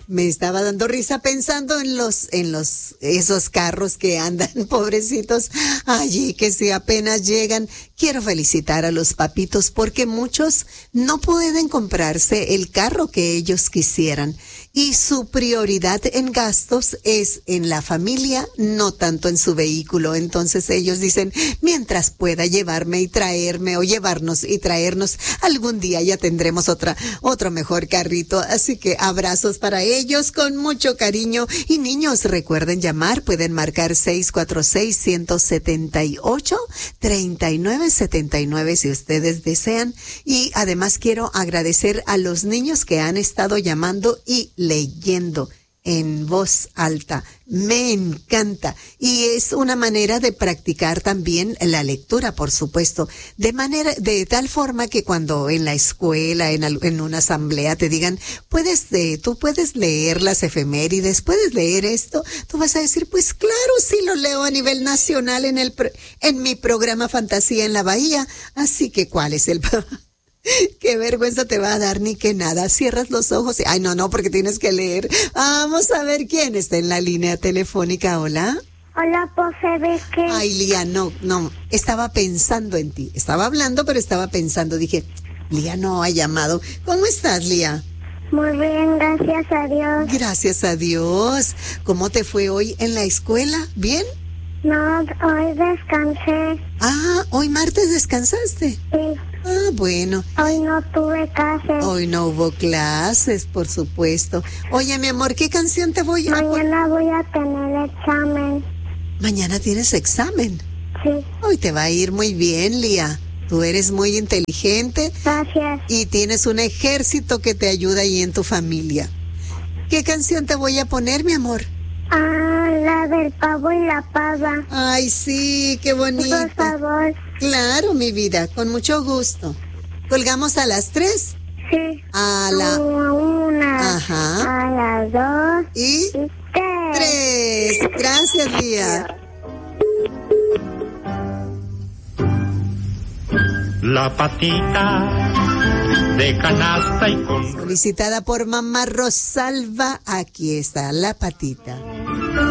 me estaba dando risa pensando en esos carros que andan, pobrecitos, allí, que si apenas llegan. Quiero felicitar a los papitos porque muchos no pueden comprarse el carro que ellos quisieran. Y su prioridad en gastos es en la familia, no tanto en su vehículo. Entonces ellos dicen, mientras pueda llevarme y traerme, o llevarnos y traernos, algún día ya tendremos otro mejor carrito. Así que abrazos para ellos con mucho cariño. Y niños, recuerden llamar, pueden marcar 646-178-3979 si ustedes desean. Y además quiero agradecer a los niños que han estado llamando y leyendo en voz alta. Me encanta. Y es una manera de practicar también la lectura, por supuesto. De tal forma que cuando en la escuela, en una asamblea te digan, tú puedes leer las efemérides, puedes leer esto, tú vas a decir, pues claro, sí lo leo a nivel nacional en mi programa Fantasía en la Bahía. Así que, ¿cuál es el qué vergüenza te va a dar, ni que nada? Cierras los ojos y, ay, no, porque tienes que leer. Vamos a ver quién está en la línea telefónica. Hola. Hola, pues se ve que... Ay, Lía, no, estaba pensando en ti. Estaba hablando, pero estaba pensando. Dije, Lía no ha llamado. ¿Cómo estás, Lía? Muy bien, gracias a Dios. Gracias a Dios. ¿Cómo te fue hoy en la escuela? ¿Bien? No, hoy descansé. Ah, ¿hoy martes descansaste? Sí. Ah, bueno. Hoy no tuve clases. Hoy no hubo clases, por supuesto. Oye, mi amor, ¿qué canción te voy a poner? Mañana voy a tener examen. ¿Mañana tienes examen? Sí. Hoy te va a ir muy bien, Lía. Tú eres muy inteligente. Gracias. Y tienes un ejército que te ayuda ahí en tu familia. ¿Qué canción te voy a poner, mi amor? Ah, la del pavo y la pava. Ay, sí, qué bonito. Por favor. Claro, mi vida, con mucho gusto. ¿Colgamos a las 3? Sí. A la 1. Ajá. A las 2. Y 3. Gracias, Lía. La patita de canasta y con... Solicitada por mamá Rosalba, aquí está la patita.